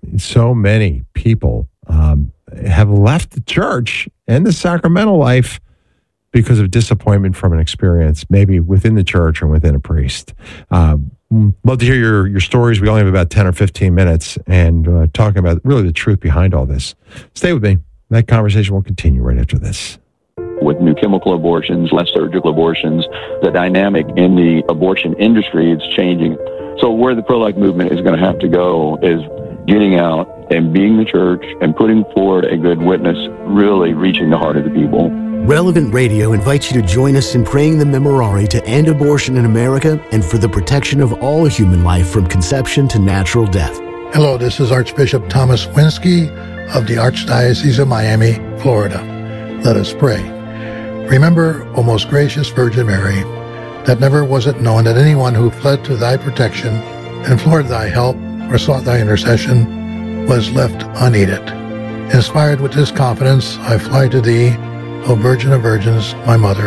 so many people um, have left the church and the sacramental life because of disappointment from an experience, maybe within the church or within a priest. Uh, love to hear your, your stories. We only have about ten or fifteen minutes, and uh, talking about really the truth behind all this. Stay with me. That conversation will continue right after this. With new chemical abortions, less surgical abortions, the dynamic in the abortion industry is changing. So where the pro-life movement is going to have to go is getting out and being the church and putting forward a good witness, really reaching the heart of the people. Relevant Radio invites you to join us in praying the Memorare to end abortion in America and for the protection of all human life from conception to natural death. Hello, this is Archbishop Thomas Winsky of the Archdiocese of Miami, Florida. Let us pray. Remember, O most gracious Virgin Mary, that never was it known that anyone who fled to thy protection, implored thy help, or sought thy intercession was left unaided. Inspired with this confidence, I fly to thee, O Virgin of Virgins, my Mother.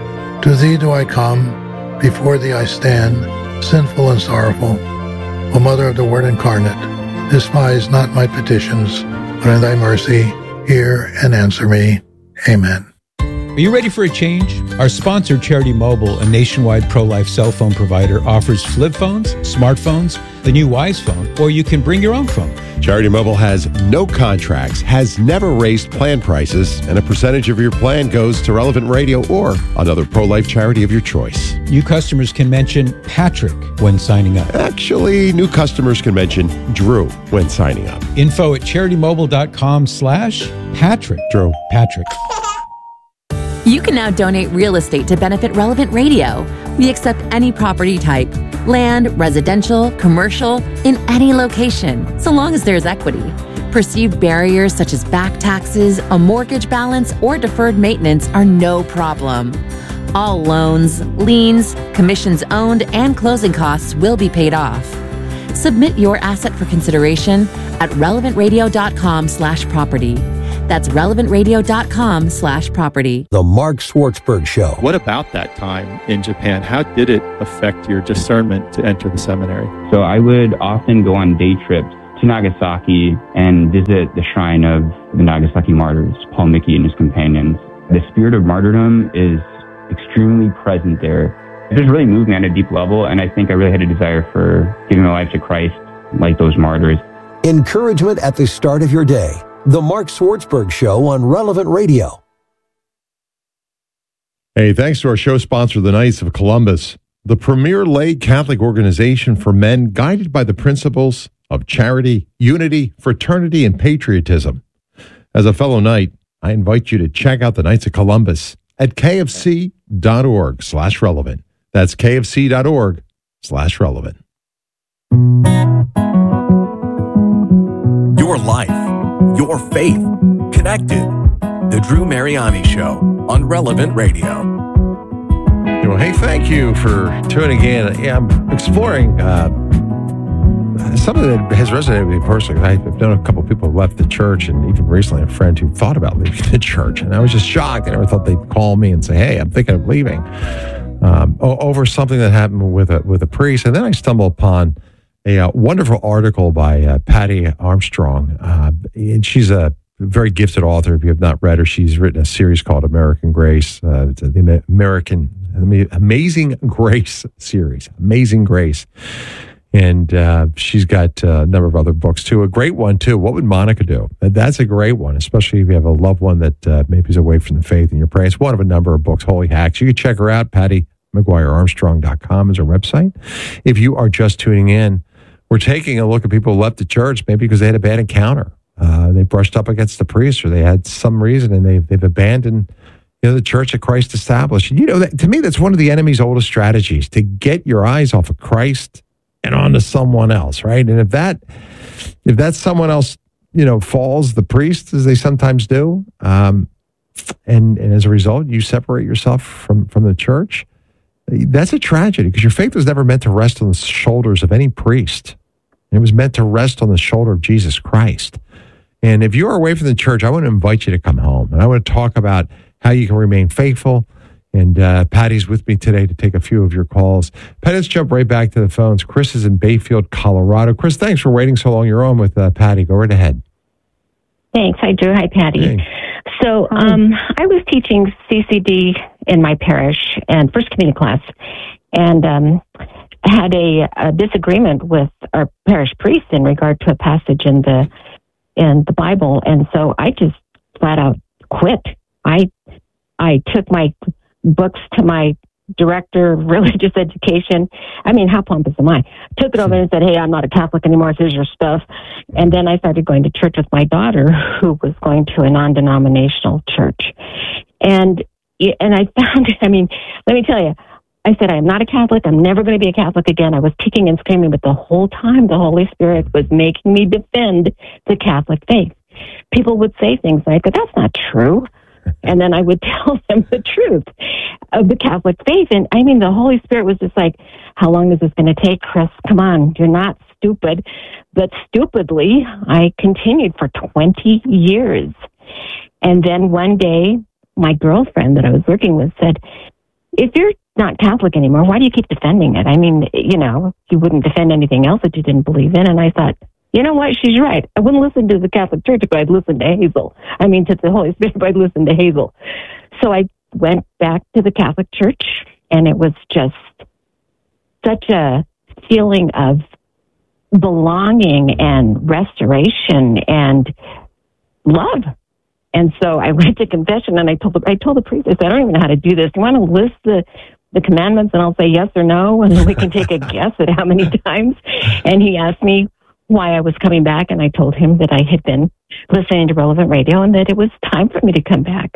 To thee do I come, before thee I stand, sinful and sorrowful. O Mother of the Word incarnate, despise not my petitions, but in thy mercy hear and answer me. Amen. Are you ready for a change? Our sponsor, Charity Mobile, a nationwide pro-life cell phone provider, offers flip phones, smartphones, the new Wise phone, or you can bring your own phone. Charity Mobile has no contracts, has never raised plan prices, and a percentage of your plan goes to Relevant Radio or another pro-life charity of your choice. New customers can mention Patrick when signing up. Actually, new customers can mention Drew when signing up. Info at charitymobile.com slash Patrick. Drew. Patrick. You can now donate real estate to benefit Relevant Radio. We accept any property type, land, residential, commercial, in any location, so long as there's equity. Perceived barriers such as back taxes, a mortgage balance, or deferred maintenance are no problem. All loans, liens, commissions owned, and closing costs will be paid off. Submit your asset for consideration at relevantradio.com slash property. That's relevantradio.com slash property. The Mark Schwartzberg Show. What about that time in Japan? How did it affect your discernment to enter the seminary? So I would often go on day trips to Nagasaki and visit the shrine of the Nagasaki martyrs, Paul Mickey and his companions. The spirit of martyrdom is extremely present there. It just really moved me on a deep level, and I think I really had a desire for giving my life to Christ like those martyrs. Encouragement at the start of your day. The Mark Schwartzberg Show on Relevant Radio. Hey, thanks to our show sponsor, the Knights of Columbus, the premier lay Catholic organization for men guided by the principles of charity, unity, fraternity, and patriotism. As a fellow Knight, I invite you to check out the Knights of Columbus at kfc.org slash relevant. That's kfc.org slash relevant. Your life, your faith, connected. The Drew Mariani Show on Relevant Radio. Well, hey, thank you for tuning in. Yeah, I'm exploring uh, something that has resonated with me personally. I've known a couple of people who left the church, and even recently a friend who thought about leaving the church. And I was just shocked. I never thought they'd call me and say, hey, I'm thinking of leaving, um, over something that happened with a, with a priest. And then I stumbled upon a uh, wonderful article by uh, Patty Armstrong. Uh, and she's a very gifted author. If you have not read her, she's written a series called American Grace, uh, the American Amazing Grace series, Amazing Grace. And uh, she's got uh, a number of other books, too. A great one, too. What Would Monica Do? That's a great one, especially if you have a loved one that uh, maybe is away from the faith and you're praying. It's one of a number of books, Holy Hacks. You can check her out. Patty McGuire Armstrong dot com is her website. If you are just tuning in, we're taking a look at people who left the church, maybe because they had a bad encounter. Uh, they brushed up against the priest, or they had some reason, and they've, they've abandoned you know, the church that Christ established. And, you know, that, to me, that's one of the enemy's oldest strategies, to get your eyes off of Christ and onto someone else, right? And if that if that someone else, you know, falls, the priest, as they sometimes do, um, and, and as a result, you separate yourself from, from the church, that's a tragedy, because your faith was never meant to rest on the shoulders of any priest. It was meant to rest on the shoulder of Jesus Christ. And if you are away from the church, I want to invite you to come home. And I want to talk about how you can remain faithful. And uh, Patty's with me today to take a few of your calls. Patty, let's jump right back to the phones. Chris is in Bayfield, Colorado. Chris, thanks for waiting so long. You're on with uh, Patty. Go right ahead. Thanks. Hi, Drew. Hi, Patty. Hey. So um, I was teaching C C D in my parish and First Community class, and um, had a, a disagreement with our parish priest in regard to a passage in the in the Bible, and so I just flat out quit. I I took my books to my director of religious education. I mean, how pompous am I? Took it over and said, hey, I'm not a Catholic anymore. Here's your stuff. And then I started going to church with my daughter, who was going to a non-denominational church. And and I found, I mean, let me tell you, I said, I am not a Catholic. I'm never going to be a Catholic again. I was kicking and screaming, but the whole time the Holy Spirit was making me defend the Catholic faith. People would say things like, that's not true. And then I would tell them the truth of the Catholic faith. And I mean, the Holy Spirit was just like, how long is this going to take, Chris? Come on, you're not stupid. But stupidly, I continued for twenty years. And then one day, my girlfriend that I was working with said, if you're not Catholic anymore, why do you keep defending it? I mean, you know, you wouldn't defend anything else that you didn't believe in. And I thought, you know what? She's right. I wouldn't listen to the Catholic Church if I'd listen to Hazel. I mean, to the Holy Spirit if I'd listen to Hazel. So I went back to the Catholic Church, and it was just such a feeling of belonging and restoration and love. And so I went to confession, and I told the, I told the priest, I said, I don't even know how to do this. You want to list the the commandments, and I'll say yes or no, and then we can take a guess at how many times. And he asked me why I was coming back, and I told him that I had been listening to Relevant Radio and that it was time for me to come back.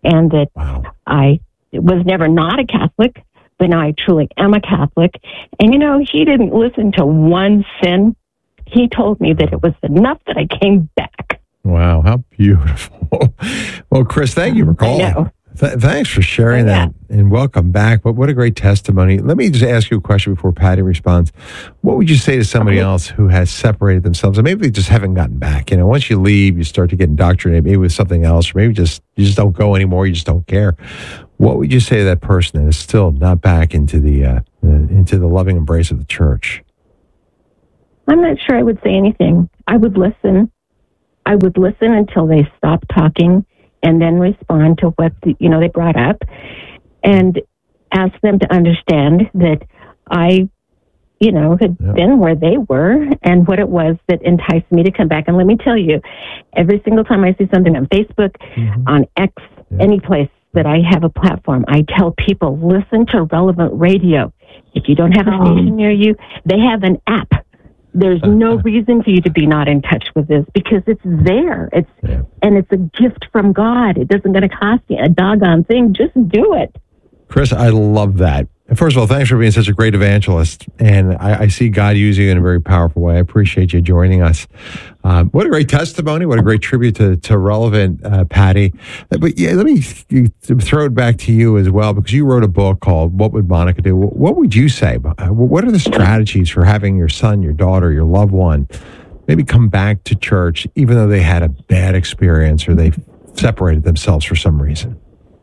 and that wow. I was never not a Catholic, but now I truly am a Catholic. And, you know, he didn't listen to one sin. He told me that it was enough that I came back. Wow, how beautiful. Well, Chris, thank you for calling. Th- thanks for sharing oh, yeah. that, and welcome back. But what a great testimony. Let me just ask you a question before Patty responds. What would you say to somebody okay. else who has separated themselves, and maybe they just haven't gotten back? You know, once you leave, you start to get indoctrinated, maybe with something else, or maybe just you just don't go anymore. You just don't care. What would you say to that person that is still not back into the uh, uh, into the loving embrace of the church? I'm not sure I would say anything. I would listen. I would listen until they stopped talking, and then respond to what the, you know they brought up, and ask them to understand that I, you know, had yep. been where they were and what it was that enticed me to come back. And let me tell you, every single time I see something on Facebook, mm-hmm. on X, yep. any place that I have a platform, I tell people, listen to Relevant Radio. If you don't have a station near you, they have an app. There's no reason for you to be not in touch with this because it's there. It's yeah. and it's a gift from God. It doesn't going to cost you a doggone thing. Just do it. Chris, I love that. And first of all, thanks for being such a great evangelist. And I, I see God using you in a very powerful way. I appreciate you joining us. Um, what a great testimony. What a great tribute to, to Relevant, uh, Patty. But yeah, let me throw it back to you as well, because you wrote a book called What Would Monica Do? What would you say? What are the strategies for having your son, your daughter, your loved one maybe come back to church, even though they had a bad experience or they separated themselves for some reason?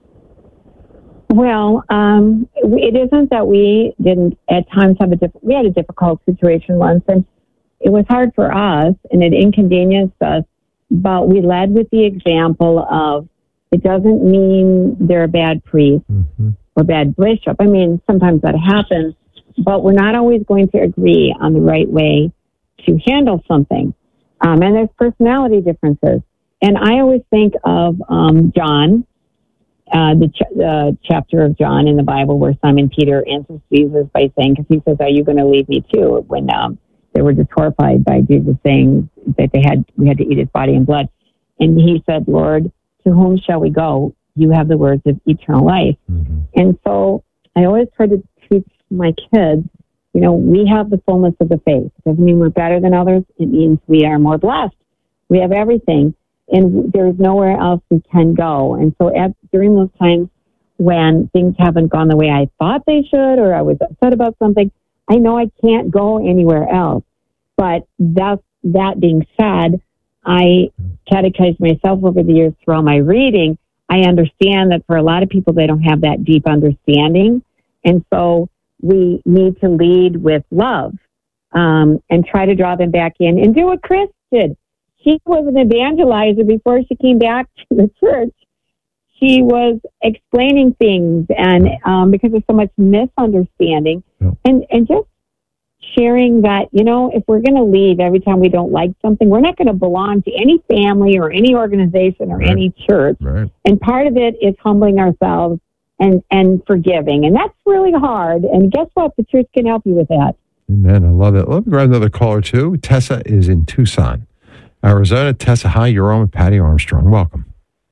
Well, um, it isn't that we didn't at times have a diff- we had a difficult situation once, and it was hard for us, and it inconvenienced us. But we led with the example of it doesn't mean they're a bad priest mm-hmm. or bad bishop. I mean, sometimes that happens, but we're not always going to agree on the right way to handle something. Um, and there's personality differences. And I always think of um, John. Uh, the ch- uh, chapter of John in the Bible where Simon Peter answers Jesus by saying, because he says, "Are you going to leave me too?" When um, they were just horrified by Jesus saying that they had we had to eat his body and blood, and he said, "Lord, to whom shall we go? You have the words of eternal life." Mm-hmm. And so I always try to teach my kids, you know, we have the fullness of the faith. It doesn't mean we're better than others. It means we are more blessed. We have everything. And there's nowhere else we can go. And so at, during those times when things haven't gone the way I thought they should, or I was upset about something, I know I can't go anywhere else. But that, that being said, I catechized myself over the years through all my reading. I understand that for a lot of people, they don't have that deep understanding. And so we need to lead with love um, and try to draw them back in and do what Chris did. She was an evangelizer before she came back to the church. She was explaining things, and um, because there's so much misunderstanding, yeah. and, and just sharing that, you know, if we're going to leave every time we don't like something, we're not going to belong to any family or any organization or right. any church. Right. And part of it is humbling ourselves and, and forgiving. And that's really hard. And guess what? The church can help you with that. Amen. I love it. Let me grab another caller, too. Tessa is in Tucson, Arizona. Tessa, hi, you're on with Patty Armstrong. Welcome.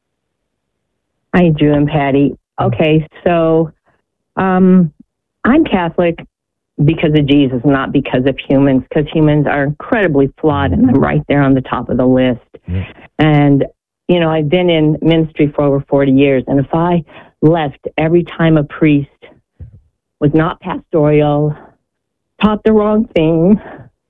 Hi, Drew and Patty. Okay, so um, I'm Catholic because of Jesus, not because of humans, because humans are incredibly flawed, and I'm right there on the top of the list. Yeah. And, you know, I've been in ministry for over forty years, and if I left every time a priest was not pastoral, taught the wrong thing,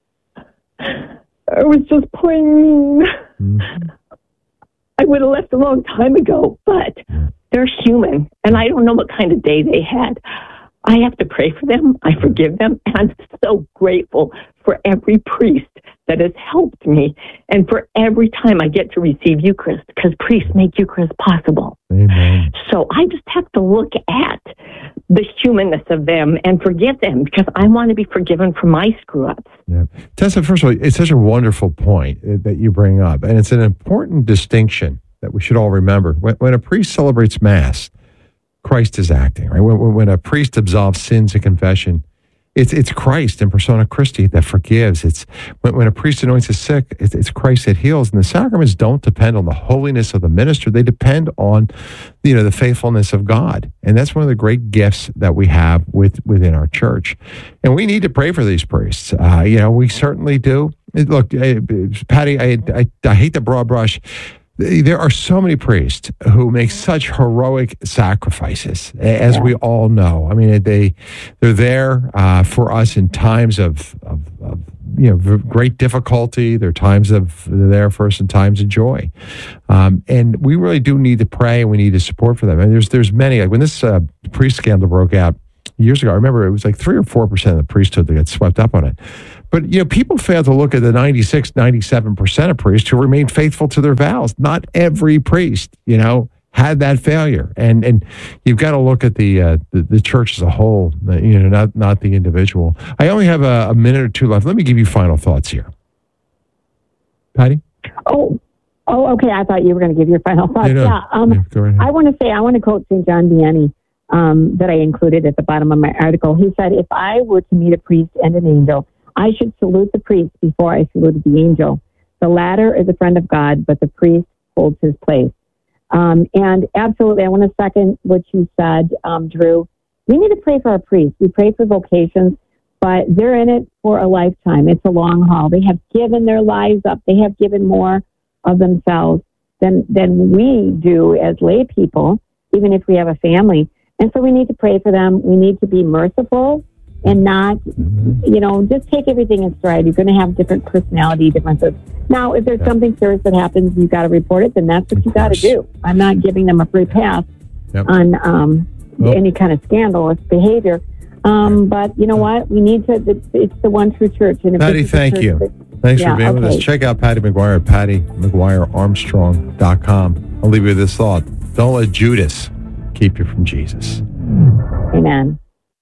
I was just plain mean. Mm-hmm. I would have left a long time ago, but they're human, and I don't know what kind of day they had. I have to pray for them. I forgive them, and I'm so grateful for every priest that has helped me, and for every time I get to receive Eucharist, because priests make Eucharist possible. Amen. So I just have to look at the humanness of them and forgive them, because I want to be forgiven for my screw-ups. Yeah. Tessa, first of all, it's such a wonderful point that you bring up, and it's an important distinction that we should all remember. When, when a priest celebrates Mass, Christ is acting, right? When, when a priest absolves sins in confession, It's it's Christ in persona Christi that forgives. It's when, when a priest anoints the sick, it's, it's Christ that heals. And the sacraments don't depend on the holiness of the minister. They depend on, you know, the faithfulness of God. And that's one of the great gifts that we have with within our church. And we need to pray for these priests. Uh, you know, we certainly do. Look, uh, Patty, I, I I hate the broad brush. There are so many priests who make such heroic sacrifices, as yeah. we all know. I mean, they they're there uh, for us in times of, of, of you know great difficulty. There are times of they're there for us in times of joy, um, and we really do need to pray and we need to support for them. And there's there's many like when this uh, priest scandal broke out years ago. I remember it was like three or four percent of the priesthood that got swept up on it. But, you know, people fail to look at the ninety-six, ninety-seven percent of priests who remain faithful to their vows. Not every priest, you know, had that failure. And and you've got to look at the uh, the, the church as a whole, you know, not, not the individual. I only have a, a minute or two left. Let me give you final thoughts here. Patty? Oh, oh, okay. I thought you were going to give your final thoughts. You know, yeah, um, yeah, go right ahead. I want to say, I want to quote Saint John Vianney um, that I included at the bottom of my article. He said, if I were to meet a priest and an angel, I should salute the priest before I saluted the angel. The latter is a friend of God, but the priest holds his place. Um, and absolutely, I want to second what you said, um, Drew. We need to pray for our priests. We pray for vocations, but they're in it for a lifetime. It's a long haul. They have given their lives up. They have given more of themselves than, than we do as lay people, even if we have a family. And so we need to pray for them. We need to be merciful and not, you know, just take everything in stride. You're going to have different personality differences. Now, if there's yeah. something serious that happens, you've got to report it, then that's what you got to do. I'm not giving them a free pass yep. on um, well, any kind of scandalous behavior. Um, but you know what? We need to, it's, it's the one true church. And Patty, thank you. That, Thanks yeah, for being okay. with us. Check out Patty McGuire at patty mcguire armstrong dot com. I'll leave you with this thought. Don't let Judas keep you from Jesus. Amen.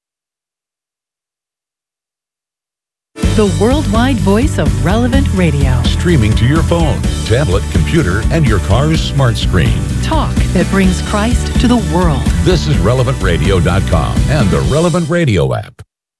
The worldwide voice of Relevant Radio. Streaming to your phone, tablet, computer, and your car's smart screen. Talk that brings Christ to the world. This is relevant radio dot com and the Relevant Radio app.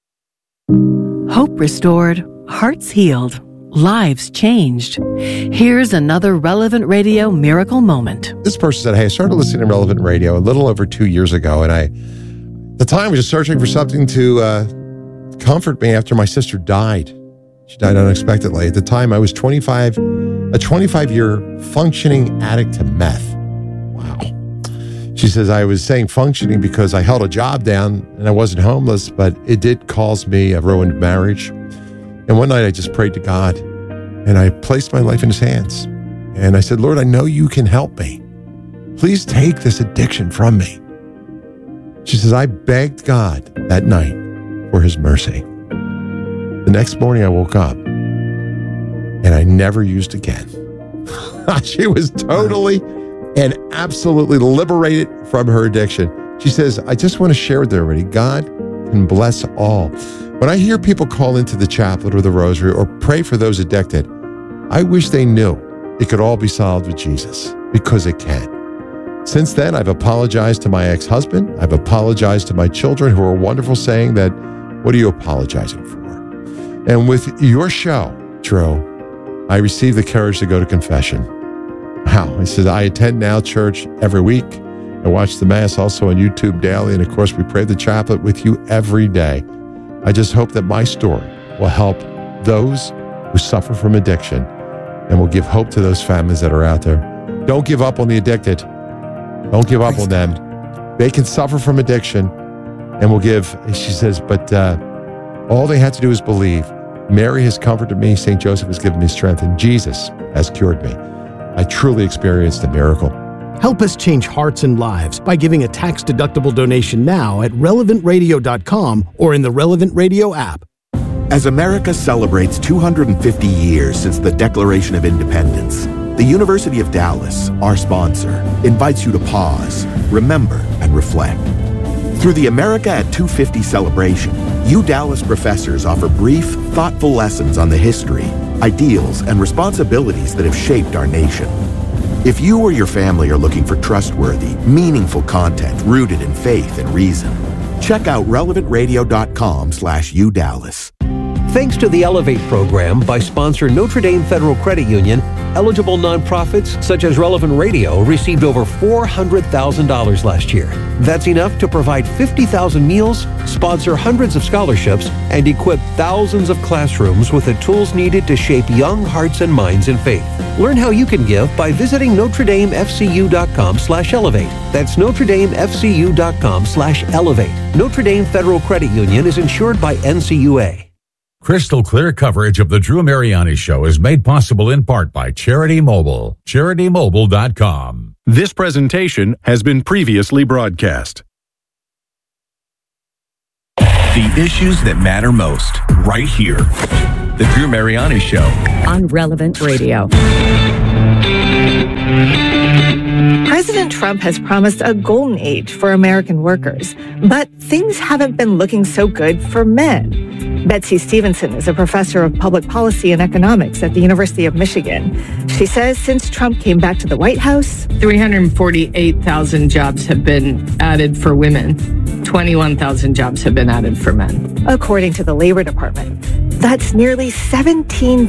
Hope restored, hearts healed, lives changed. Here's another Relevant Radio miracle moment. This person said, hey, I started listening to Relevant Radio a little over two years ago, and I, at the time, was just searching for something to uh, comfort me after my sister died. She died unexpectedly. At the time, I was twenty-five, a twenty-five-year functioning addict to meth. Wow. She says, I was saying functioning because I held a job down and I wasn't homeless, but it did cause me a ruined marriage. And one night I just prayed to God and I placed my life in his hands. And I said, Lord, I know you can help me. Please take this addiction from me. She says, I begged God that night for his mercy. The next morning I woke up and I never used again. She was totally and absolutely liberated from her addiction. She says, I just want to share with everybody, God can bless all. When I hear people call into the chaplet or the rosary or pray for those addicted, I wish they knew it could all be solved with Jesus, because it can. Since then, I've apologized to my ex-husband. I've apologized to my children, who are wonderful, saying that, what are you apologizing for? And with your show, Drew, I received the courage to go to confession. Wow. He says, I attend Now Church every week. I watch the Mass also on YouTube daily. And of course, we pray the chaplet with you every day. I just hope that my story will help those who suffer from addiction and will give hope to those families that are out there. Don't give up on the addicted. Don't give up on them. They can suffer from addiction and will give, she says, but uh, all they have to do is believe. Mary has comforted me. Saint Joseph has given me strength, and Jesus has cured me. I truly experienced a miracle. Help us change hearts and lives by giving a tax-deductible donation now at relevant radio dot com or in the Relevant Radio app. As America celebrates two hundred fifty years since the Declaration of Independence, the University of Dallas, our sponsor, invites you to pause, remember, and reflect. Through the America at two fifty celebration, you Dallas professors offer brief, thoughtful lessons on the history, ideals, and responsibilities that have shaped our nation. If you or your family are looking for trustworthy, meaningful content rooted in faith and reason, Check out relevantradio.com slash UDallas. Thanks to the Elevate program by sponsor Notre Dame Federal Credit Union, eligible nonprofits such as Relevant Radio received over four hundred thousand dollars last year. That's enough to provide fifty thousand meals, sponsor hundreds of scholarships, and equip thousands of classrooms with the tools needed to shape young hearts and minds in faith. Learn how you can give by visiting NotreDameFCU.com slash elevate. That's NotreDameFCU.com slash elevate. Notre Dame Federal Credit Union is insured by N C U A. Crystal clear coverage of the Drew Mariani Show is made possible in part by Charity Mobile. Charity Mobile dot com. This presentation has been previously broadcast. The issues that matter most, right here. The Drew Mariani Show. On Relevant Radio. President Trump has promised a golden age for American workers, but things haven't been looking so good for men. Betsy Stevenson is a professor of public policy and economics at the University of Michigan. She says since Trump came back to the White House, three hundred forty-eight thousand jobs have been added for women. twenty-one thousand jobs have been added for men. According to the Labor Department, that's nearly seventeen